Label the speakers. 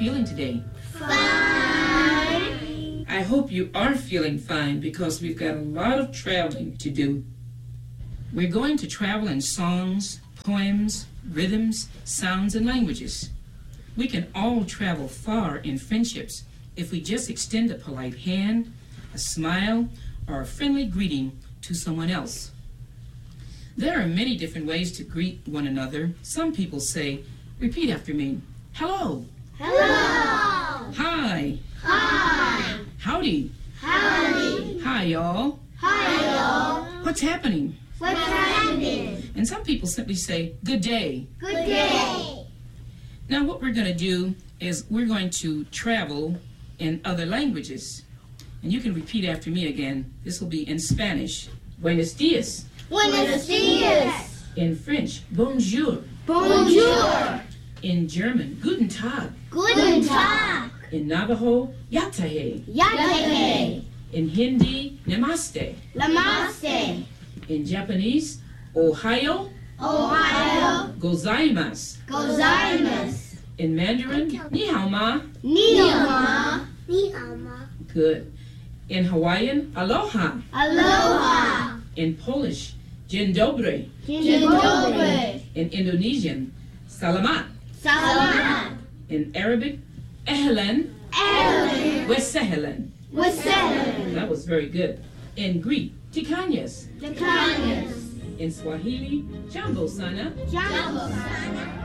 Speaker 1: feeling today?
Speaker 2: Fine.
Speaker 1: I hope you are feeling fine because we've got a lot of traveling to do. We're going to travel in songs, poems, rhythms, sounds, and languages. We can all travel far in friendships if we just extend a polite hand, a smile, or a friendly greeting to someone else. There are many different ways to greet one another. Some people say, repeat after me, hello.
Speaker 2: Hello.
Speaker 1: Hi.
Speaker 2: Hi.
Speaker 1: Howdy.
Speaker 2: Howdy.
Speaker 1: Hi, y'all.
Speaker 2: Hi, y'all.
Speaker 1: What's happening?
Speaker 2: What's happening?
Speaker 1: And some people simply say, good day.
Speaker 2: Good day.
Speaker 1: Now what we're going to do is we're going to travel in other languages. And you can repeat after me again. This will be in Spanish. Buenos dias.
Speaker 2: Buenos dias.
Speaker 1: In French, bonjour.
Speaker 2: Bonjour.
Speaker 1: In German, guten Tag.
Speaker 2: Guten Tag.
Speaker 1: In Navajo, yatahe.
Speaker 2: Yatahe.
Speaker 1: In Hindi, namaste.
Speaker 2: Namaste.
Speaker 1: In Japanese, ohayo
Speaker 2: Ohio.
Speaker 1: gozaimasu.
Speaker 2: Gozaimasu.
Speaker 1: In Mandarin, ni hao ma.
Speaker 2: Ni hao ma. Ni hao ma.
Speaker 1: Good. In Hawaiian, aloha.
Speaker 2: Aloha.
Speaker 1: In Polish, dzień dobry.
Speaker 2: Dzień dobry.
Speaker 1: In Indonesian, salamat.
Speaker 2: Salamat.
Speaker 1: In Arabic, ehlan
Speaker 2: Ellen.
Speaker 1: wa sahlan.
Speaker 2: Wassalam.
Speaker 1: That was very good. In Greek, tikanyas.
Speaker 2: The kindness.
Speaker 1: In Swahili, jambo sana.
Speaker 2: Jambo sana.